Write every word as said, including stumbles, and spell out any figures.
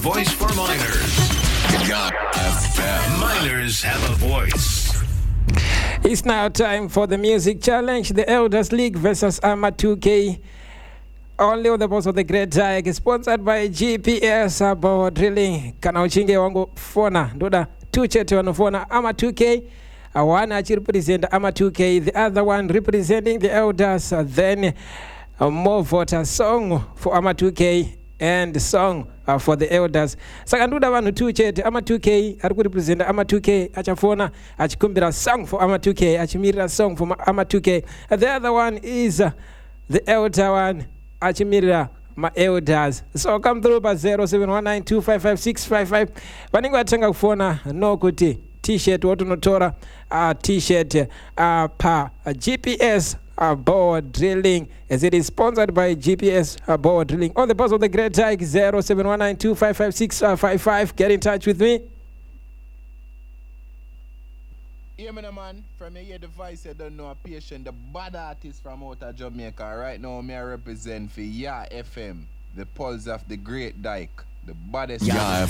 Voice for minors. Got F M. Minors have a voice. It's now time for the music challenge. The Elders League versus Ama two K. Only on the boss of the Great Dyke, sponsored by G P S about drilling. Kana uchinge wangu fona. Ndoda two chete wanufona Ama two K. Uh, one actually represent Ama two K. The other one representing the Elders. Uh, then uh, more voters. Song for Ama two K. And the song uh, for the Elders. Sakanduda vanu two chete Ama two K ari represent Ama two K achafona achikumbira song for Ama two K achimirira song for Ama two K. Uh, the other one is uh, the elder one achimirira ma Elders. So come through by zero seven one nine two five five six five five. Vanenge vatanga kufona no kuti t-shirt watunotora uh, t-shirt uh, pa uh, G P S Uh, board drilling, as it is sponsored by G P S uh, board drilling. On the bus of the Great Dyke, zero seven one nine two five five six five five. Get in touch with me. Yeah, man, man. From your device, you don't know a patient, the bad artist from out of Jamaica. Right now, me I represent for Ya F M, the pulse of the Great Dyke, the baddest. Ya